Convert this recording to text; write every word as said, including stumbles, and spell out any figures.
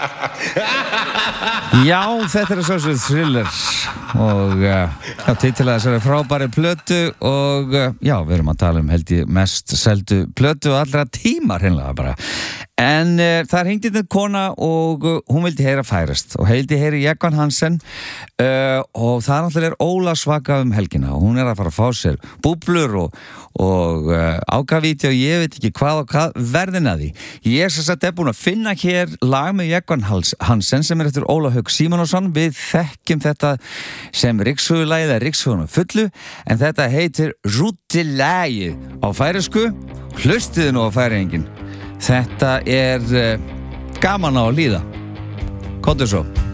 Já, þetta er svo svo thriller og uh, já, titilega þessari frábæri plötu og uh, já, við erum að tala um held ég mest seldu plötu allra tíma hreinlega bara. En uh, það hringdi þetta kona og uh, hún vildi heyra færast og heildi heyri Jekvan Hansen uh, og það náttúrulega er Óla svaka um helgina og hún er að fara að fá sér búblur og, og uh, ákavíti og ég veit ekki hvað og hvað verðin að því. Ég er sem sagt er búin að finna hér lag með Jekvan Hansen sem er eftir Óla Hauk Símonarson. Við þekkjum þetta sem ryksugulægið eða ryksugunum fullu en þetta heitir Rútilægið á færisku. Hlustiði nú á færingin. Þetta er uh, gaman á að líða. Komdu svo.